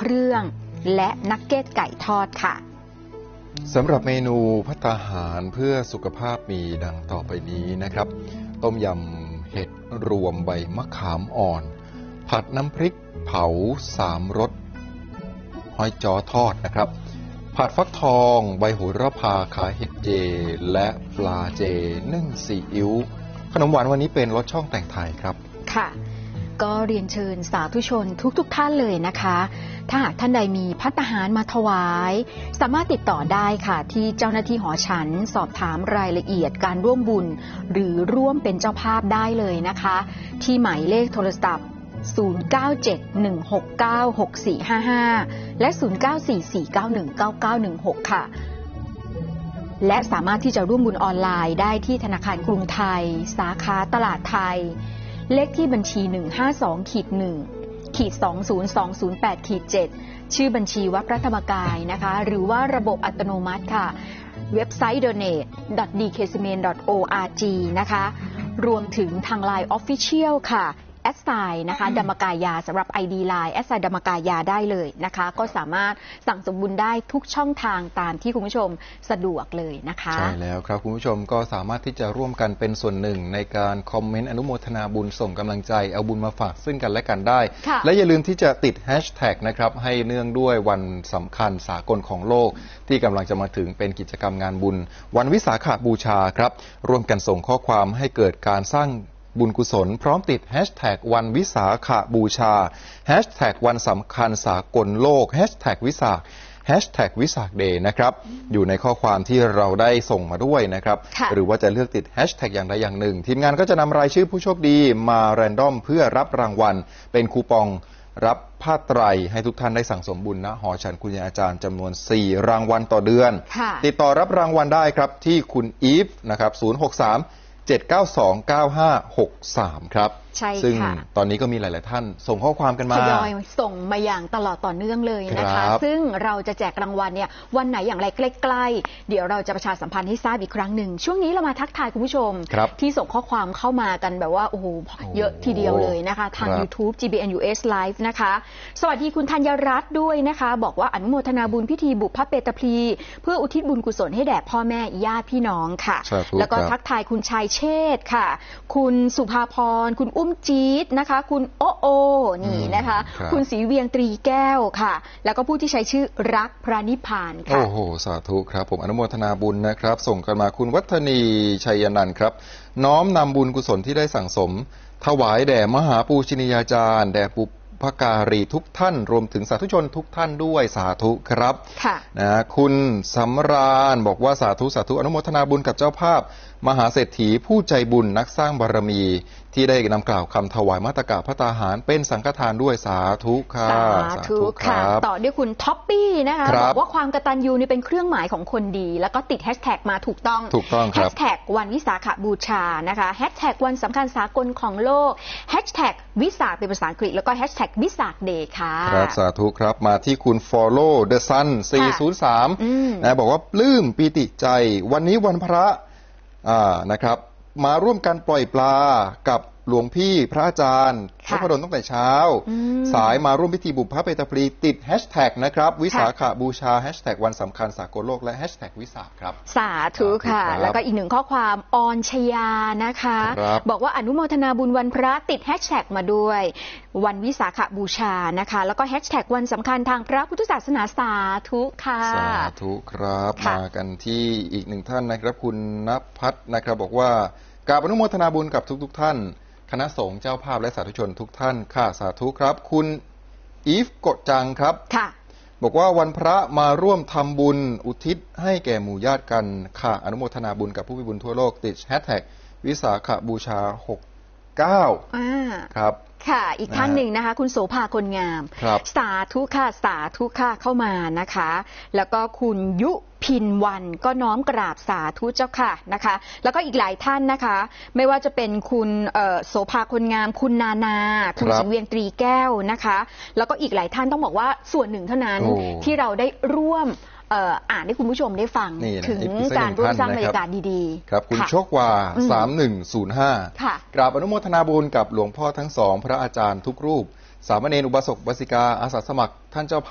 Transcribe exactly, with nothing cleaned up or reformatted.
เครื่องและนักเก็ตไก่ทอดค่ะสำหรับเมนูภัตตาหารเพื่อสุขภาพมีดังต่อไปนี้นะครับต้มยำเห็ดรวมใบมะขามอ่อนผัดน้ำพริกเผาสามรสหอยจ้อทอดนะครับผัดฟักทองใบโหระพาขาเห็ดเจและปลาเจนึ่งซีอิ๊วขนมหวานวันนี้เป็นรสช่องแต่งไทยครับค่ะก็เรียนเชิญสาธุชนทุกๆ ท่านเลยนะคะถ้าหากท่านใดมีภัตตาหารมาถวายสามารถติดต่อได้ค่ะที่เจ้าหน้าที่หอฉันสอบถามรายละเอียดการร่วมบุญหรือร่วมเป็นเจ้าภาพได้เลยนะคะที่หมายเลขโทรศัพท์ศูนย์ เก้า เจ็ด หนึ่ง หก เก้า หก สี่ ห้า ห้าและศูนย์ เก้า สี่ สี่ เก้า หนึ่ง เก้า เก้า หนึ่ง หกค่ะและสามารถที่จะร่วมบุญออนไลน์ได้ที่ธนาคารกรุงไทยสาขาตลาดไทยเลขที่บัญชี หนึ่ง ห้า สอง หนึ่ง สอง ศูนย์ สอง ศูนย์ แปด เจ็ด ชื่อบัญชีวัดพระธรรมกายนะคะหรือว่าระบบอัตโนมัติค่ะเว็บไซต์ โดเนท ดอท ดี เค ซี เอ็ม เอ็น ดอท โอ อาร์ จี นะคะรวมถึงทาง ไลน์ Official ค่ะแอดไซน์นะคะดัมมกายาสำหรับ ไอ ดี ไลน์ แอดไซน์ดัมมกายาได้เลยนะคะก็สามารถสั่งสมบุญได้ทุกช่องทางตามที่คุณผู้ชมสะดวกเลยนะคะใช่แล้วครับคุณผู้ชมก็สามารถที่จะร่วมกันเป็นส่วนหนึ่งในการคอมเมนต์อนุโมทนาบุญส่งกำลังใจเอาบุญมาฝากซึ่งกันและกันได้และอย่าลืมที่จะติดแฮชแท็กนะครับให้เนื่องด้วยวันสำคัญสากลของโลกที่กำลังจะมาถึงเป็นกิจกรรมงานบุญวันวิสาขบูชาครับร่วมกันส่งข้อความให้เกิดการสร้างบุญกุศลพร้อมติดแฮชแท็กวันวิสาขบูชาแฮชแท็กวันสำคัญสากลโลกแฮชแท็กวิสาขแฮชแท็กวิสาขเดย์นะครับอยู่ในข้อความที่เราได้ส่งมาด้วยนะครับหรือว่าจะเลือกติดแฮชแท็กอย่างใดอย่างหนึ่งทีมงานก็จะนำรายชื่อผู้โชคดีมาแรนดอมเพื่อรับรางวัลเป็นคูปองรับผ้าไตรให้ทุกท่านได้สั่งสมบุญณหอฉันคุณอาจารย์จำนวนสี่รางวัลต่อเดือนติดต่อรับรางวัลได้ครับที่คุณอีฟนะครับศูนย์ หก สาม เจ็ด เก้า สอง เก้า ห้า หก สามครับใช่ค่ะซึ่งตอนนี้ก็มีหลายๆท่านส่งข้อความกันมาทยอยส่งมาอย่างตลอดต่อเนื่องเลยนะคะซึ่งเราจะแจกรางวัลเนี่ยวันไหนอย่างไรใกล้ๆเดี๋ยวเราจะประชาสัมพันธ์ให้ทราบอีกครั้งหนึ่งช่วงนี้เรามาทักทายคุณผู้ชมที่ส่งข้อความเข้ามากันแบบว่าโอ้โหเยอะทีเดียวเลยนะคะทาง YouTube จี บี เอ็น ยู เอส Live นะคะสวัสดีคุณธัญรัตน์ด้วยนะคะบอกว่าอนุโมทนาบุญพิธีบุพเพเปตพลีเพื่ออุทิศบุญกุศลให้แด่พ่อแม่ญาติพี่น้องค่ะแล้วก็ทักทายคุณชายเชษฐ์ค่ะคุณสุภาพรคุณอุ้มจี๊ดนะคะคุณโอโอนี่นะคะคุณศรีเวียงตรีแก้วค่ะแล้วก็ผู้ที่ใช้ชื่อรักพระนิพพานค่ะโอ้โหสาธุครับผมอนุโมทนาบุญนะครับส่งกันมาคุณวัฒนีชัยนันท์ครับน้อมนำบุญกุศลที่ได้สั่งสมถวายแด่มหาปูชนียาจารย์แด่ปุพการีทุกท่านรวมถึงสาธุชนทุกท่านด้วยสาธุครับนะคุณสำราญบอกว่าสาธุสาธุอนุโมทนาบุญกับเจ้าภาพมหาเศรษฐีผู้ใจบุญนักสร้างบารมีที่ได้นำกล่าวคำถวายมาตกะภัตตาหารเป็นสังฆทานด้วยสาธุค่ะสาธุค่ะต่อด้วยคุณท็อปปี้นะคะบอกว่าความกตัญญูนี่เป็นเครื่องหมายของคนดีแล้วก็ติดแฮชแท็กมาถูกต้องถูกต้องครับแฮชแท็กวันวิสาขบูชานะคะแฮชแท็กวันสำคัญสากลของโลกแฮชแท็กวิสาขเป็นภาษาอังกฤษแล้วก็แฮชแท็กวิสาขเดย์ค่ะครับสาธุครับมาที่คุณ follow the sun สี่ศูนย์สามนะบอกว่าปลื้มปีติใจวันนี้วันพระอ่านะครับมาร่วมกันปล่อยปลากับหลวงพี่พระอาจารย์พระพดลตั้งแต่เช้าสายมาร่วมพิธีบุพเพเปตพลีติดแฮชแท็กนะครับวิสาขบูชาแฮชแท็กวันสำคัญสากลโลกและแฮชแท็กวิสาขครับสาธุค่ะแล้วก็อีกหนึ่งข้อความออนชยานะคะบอกว่าอนุโมทนาบุญวันพระติดแฮชแท็กมาด้วยวันวิสาขบูชานะคะแล้วก็แฮชแท็กวันสำคัญทางพระพุทธศาสนาสาธุค่ะสาธุครับมากันที่อีกหนึ่งท่านนะครับคุณณภัทรนะครับบอกว่ากราบอนุโมทนาบุญกับทุกๆท่านคณะสงฆ์เจ้าภาพและสาธุชนทุกท่านค่ะสาธุครับคุณอีฟกดจังครับค่ะบอกว่าวันพระมาร่วมทำบุญอุทิศให้แก่หมู่ญาติกันค่ะอนุโมทนาบุญกับผู้มีบุญทั่วโลกติดแฮชแท็กวิสาขบูชาหกเก้าครับค่ะอีกท่านหนึ่งนะคะคุณโสภาคนงามสาธุค่ะสาธุค่ะเข้ามานะคะแล้วก็คุณยุพินวันก็น้อมกราบสาธุเจ้าค่ะนะคะแล้วก็อีกหลายท่านนะคะไม่ว่าจะเป็นคุณโสภาคนงามคุณนานาคุณสิงเวียงตรีแก้วนะคะแล้วก็อีกหลายท่านต้องบอกว่าส่วนหนึ่งเท่านั้นที่เราได้ร่วมอ่านให้คุณผู้ชมได้ฟังถึงการร่วมสร้างบรรยากาศดีๆครับคุณโชควาสามหนึ่งศูนย์ห้ากราบอนุโมทนาบุญกับหลวงพ่อทั้งสองพระอาจารย์ทุกรูปสามเณรอุบาสกอุบาสิกาอาสาสมัครท่านเจ้า